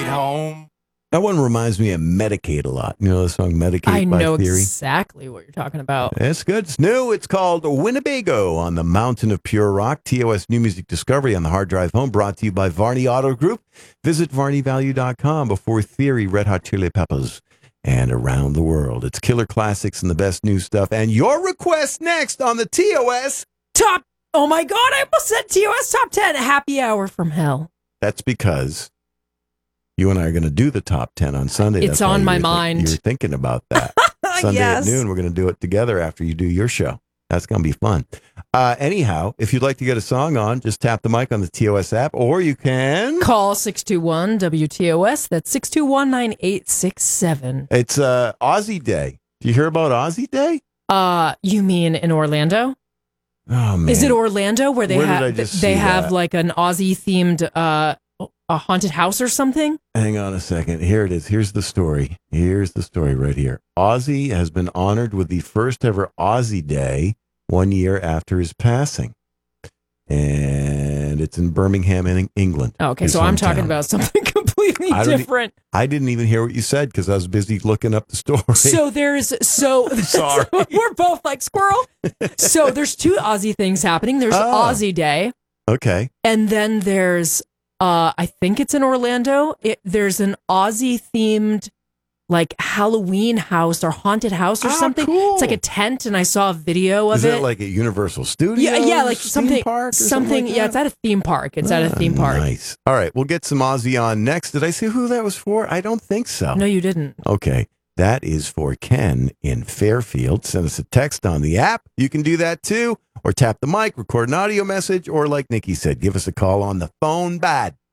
home. That one reminds me of Medicaid a lot. You know the song Medicaid I by know Theory? exactly what you're talking about. It's good. It's new. It's called Winnebago on the Mountain of Pure Rock. TOS New Music Discovery on the hard drive home, brought to you by Varney Auto Group. Visit VarneyValue.com before Theory, Red Hot Chili Peppers, and Around the World. It's killer classics and the best new stuff. And your request next on the TOS Top. Oh my God, I almost said TOS Top 10 Happy Hour from Hell. That's because you and I are going to do the top 10 on Sunday. It's That's why on my you're mind. You're thinking about that. Sunday Yes. at noon, we're going to do it together after you do your show. That's going to be fun. Anyhow, if you'd like to get a song on, just tap the mic on the TOS app, or you can Call 621-WTOS. That's 621-9867. It's Aussie Day. Do you hear about Aussie Day? You mean in Orlando? Oh man, Is it Orlando where they Where did I have just they see have that? like an Aussie themed a haunted house or something? Hang on a second. Here it is. Here's the story. Here's the story right here. Ozzy has been honored with the first ever Aussie Day 1 year after his passing. And it's in Birmingham, in England. Okay, his so I'm talking hometown. about something completely I don't e- different. I didn't even hear what you said because I was busy looking up the story. So Sorry. we're both like squirrel. So there's two Aussie things happening. There's Oh. Aussie Day, Okay. and then there's I think it's in Orlando. There's an Aussie themed like Halloween house or haunted house or Ah, something. cool. It's like a tent, and I saw a video of Is it. it like a Universal Studios? yeah, like theme something, park or something. like Yeah, that? it's at a theme park. It's at a theme park. Nice. All right, we'll get some Aussie on next. Did I say who that was for? I don't think so. No, you didn't. Okay. That is for Ken in Fairfield. Send us a text on the app. You can do that too. Or tap the mic, record an audio message, or like Nikki said, give us a call on the phone. Bad.